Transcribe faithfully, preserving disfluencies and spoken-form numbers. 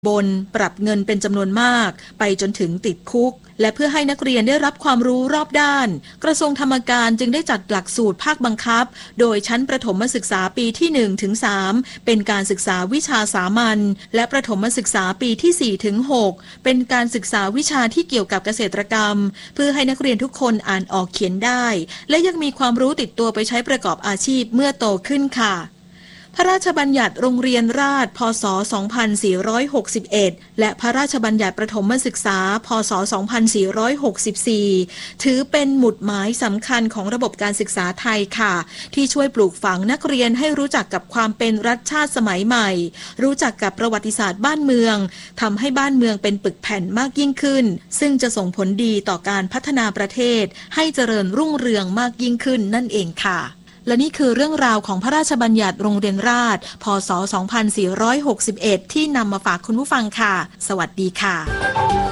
บนปรับเงินเป็นจำนวนมากไปจนถึงติดคุกและเพื่อให้นักเรียนได้รับความรู้รอบด้านกระทรวงธรรมการจึงได้จัดหลักสูตรภาคบังคับโดยชั้นประถมศึกษาปีที่ หนึ่งถึงสาม เป็นการศึกษาวิชาสามัญและประถมศึกษาปีที่ สี่ถึงหก เป็นการศึกษาวิชาที่เกี่ยวกับเกษตรกรรมเพื่อให้นักเรียนทุกคนอ่านออกเขียนได้และยังมีความรู้ติดตัวไปใช้ประกอบอาชีพเมื่อโตขึ้นค่ะพระราชบัญญัติโรงเรียนราษฎร์ พ.ศ. สองพันสี่ร้อยหกสิบเอ็ด และพระราชบัญญัติประถมศึกษา พ.ศ. สองพันสี่ร้อยหกสิบสี่ ถือเป็นหมุดหมายสำคัญของระบบการศึกษาไทยค่ะที่ช่วยปลูกฝังนักเรียนให้รู้จักกับความเป็นรัฐชาติสมัยใหม่รู้จักกับประวัติศาสตร์บ้านเมืองทำให้บ้านเมืองเป็นปึกแผ่นมากยิ่งขึ้นซึ่งจะส่งผลดีต่อการพัฒนาประเทศให้เจริญรุ่งเรืองมากยิ่งขึ้นนั่นเองค่ะและนี่คือเรื่องราวของพระราชบัญญัติโรงเรียนราษฎร์ พ.ศ. สองพันสี่ร้อยหกสิบเอ็ด ที่นำมาฝากคุณผู้ฟังค่ะสวัสดีค่ะ